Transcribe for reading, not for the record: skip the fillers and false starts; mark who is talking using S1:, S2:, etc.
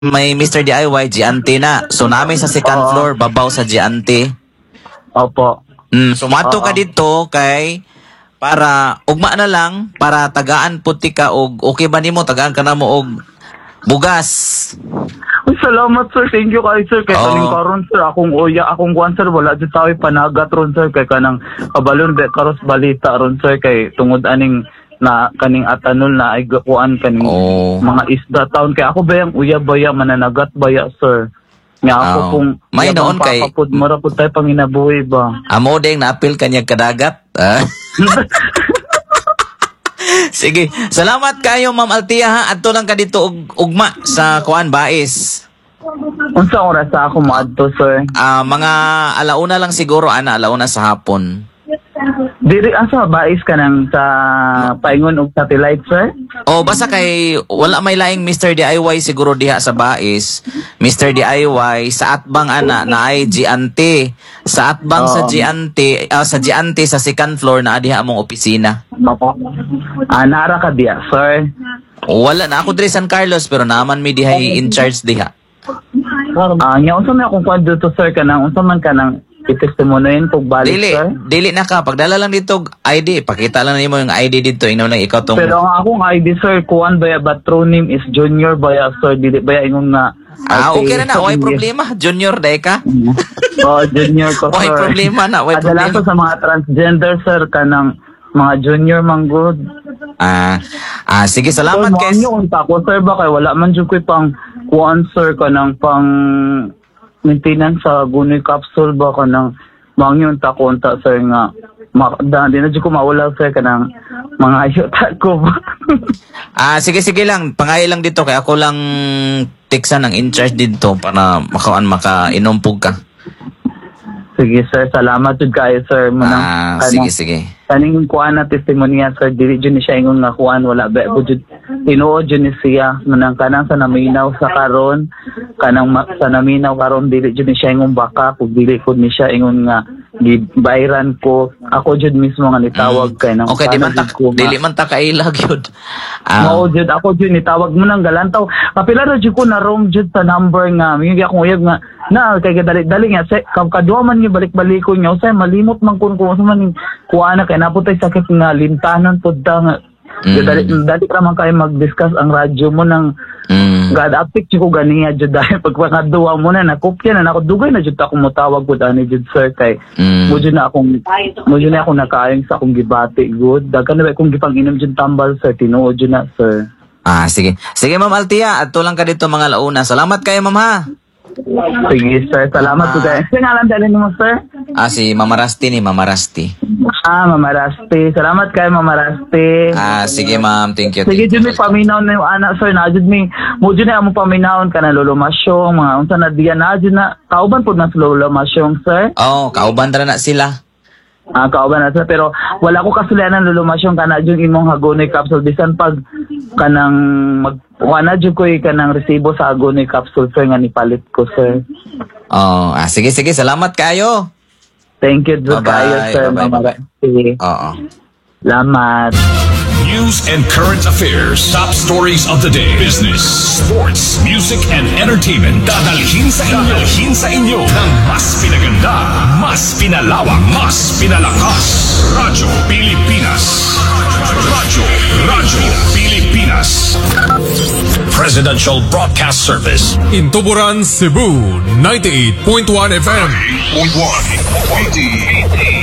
S1: may Mr. DIY, Giante na. So namin sa second floor, babaw sa Giante.
S2: Opo.
S1: Sumato ka dito kay para ugma na lang para tagaan puti ka og okay ba nimo tagaan ka na mo og bugas.
S2: Uy, salamat sir, thank you kay sir kay kaning karon sir akong kuan sir wala jud tawi panagat ron sir kay kanang kabalon be karos balita ron sir kay tungod aning na kaning atanol na ay kuan kaning mga isda taon kay ako bayang uya-baya mananagat baya sir. Nga ako kung
S1: may noon kay
S2: mura pud tay panginabuhi ba.
S1: Amo ding naapil kanya kadagat. Sige, salamat kayo Ma'am Altia ha. Adto lang ka dito ugma sa kuan Bais.
S2: Unsa oras sa ako moadto sir?
S1: Mga alauna lang siguro alauna sa hapon.
S2: Diri asa Bais ka nang sa paingon og satellite sir?
S1: Basta kay wala may laing Mr. DIY siguro diha sa Bais. Mr. DIY sa atbang na ay Giante. Sa atbang sa Giante sa second floor na diha among opisina.
S2: Opo. Nara ka diha sir?
S1: Wala na ako diri San Carlos pero naman mi diha in charge diha.
S2: Nya unsa man akong kwan dito sir kanang unsa man kanang i-testimonian kung balik sir?
S1: Dili na ka. Pagdala lang dito ID. Pakita lang nimo yung ID dito. Ingnaw lang ikaw tong...
S2: Pero ang akong ID sir, kuwan baya but true name is Junior baya sir. Dili baya ingon nga...
S1: okay na na. Way problema. Junior day ka?
S2: Junior ko sir.
S1: Way problema na. Way problema.
S2: Adala sa mga transgender sir kanang mga junior manggod.
S1: Sige, salamat kay...
S2: So, unta ko sir ba kay wala man jud koy pang kuwan sir kanang pang maintenance sa Gunoy capsule ba kanang mangyon ta konta sir nga di na jud ko mawala sir kanang mga ayota ko ba.
S1: Sige lang pangay lang dito kay ako lang tiksan ang in charge dito para makainumpog ka.
S2: Sige sir, salamat jud kayo sir mo nang
S1: sige.
S2: Kaning kuan na testimonya sir dili jud ni siya ingon nga kuan wala ba jud tinuod jud ni siya manang kanang sa naminaw sa karon kanang sa naminaw karon dili jud ni siya ingon baka kung dili ko ni siya ingon nga gibayran ko ako jud mismo nga nitawag kay nang
S1: okay dili man ta kailag jud
S2: mao jud ako jud nitawag mo nang galantaw kapila ra jud ko na wrong jud sa number nga mingi akong uyab nga na kay dali nga kadua man ni balik-balik ko nya usay malimot man kun man kuan na kay naputay sakit nga lintanan pud ta nga dali ra man kay mag-discuss ang radyo mo nang God apik ko ganiya jud dahil pagpakaduwa mo na nakopya na ako dugay na jud ako motawag pud ani jud sir kay mo jud na akong nakaayong sa akong gibati good daghan na akong gipang-inom jud tambal sir tinuod jud na sir.
S1: Sige Ma'am Altia adto lang ka dito mga launa. Salamat kayo Ma'am ha.
S2: Sige sir, salamat po kayo. Singalan dalhin mo sir?
S1: Si Mama Rasti Mama Rasti.
S2: Mama Rasti. Salamat kayo Mama Rasti.
S1: Sige ma'am, thank you.
S2: Sige jud mi paminaw na yung anak sir na jud mi mo jud na amo paminawon kana lolo masyong mga unsa na diyan na jud na kauban pud na sa lolo masyong sir.
S1: Kauban ra na sila.
S2: Kauban na sir pero wala ko kasulanan lolo masyong kana jud imong Hagonoy capsule bisan pag kanang wala jud ko kanang resibo sa Hagonoy capsule sir nga nipalit ko sir.
S1: Sige salamat kayo.
S2: Thank you jud kayo sir.
S1: Bye-bye.
S2: Salamat.
S3: News and current affairs, top stories of the day, business, sports, music, and entertainment. Dadalhin sa inyo ng mas pinaganda, mas pinalawak, mas pinalakas. Radyo Pilipinas. Radyo Pilipinas. Presidential Broadcast Service.
S4: In Tuburan, Cebu, 98.1 FM.
S3: 98.1.